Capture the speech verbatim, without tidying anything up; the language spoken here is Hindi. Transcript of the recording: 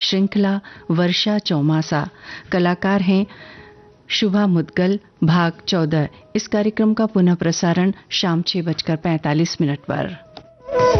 श्रृंखला वर्षा चौमासा। कलाकार हैं शुभा मुदगल। भाग चौदह। इस कार्यक्रम का पुनः प्रसारण शाम छह बजकर पैंतालीस मिनट पर।